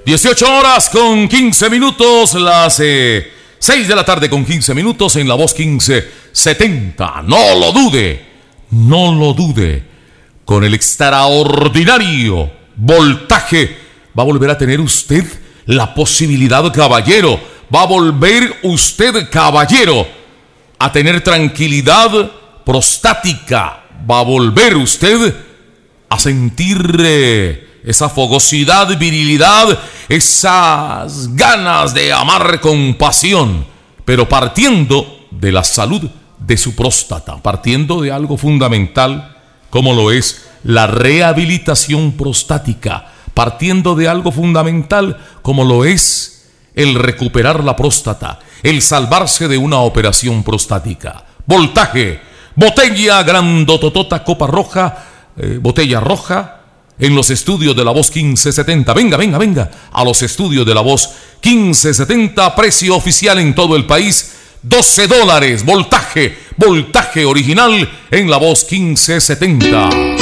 18 horas con 15 minutos, las 6 de la tarde con 15 minutos en la voz 1570. No lo dude, no lo dude. Con el extraordinario voltaje va a volver a tener usted la posibilidad, caballero. Va a volver usted, caballero, a tener tranquilidad prostática. Va a volver usted a sentir esa fogosidad, virilidad, esas ganas de amar con pasión, pero partiendo de la salud de su próstata, partiendo de algo fundamental como lo es la rehabilitación prostática, partiendo de algo fundamental como lo es el recuperar la próstata, el salvarse de una operación prostática. Voltaje, botella grandototota, copa roja, botella roja, en los estudios de la voz 1570. Venga a los estudios de la voz 1570, precio oficial en todo el país, $12. Voltaje original en la voz 1570.